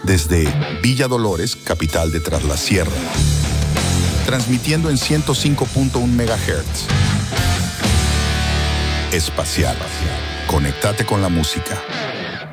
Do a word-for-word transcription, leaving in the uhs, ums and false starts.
desde Villa Dolores, capital de Tras la Sierra, transmitiendo en ciento cinco punto uno megahertz. Espacial. Conectate con la música.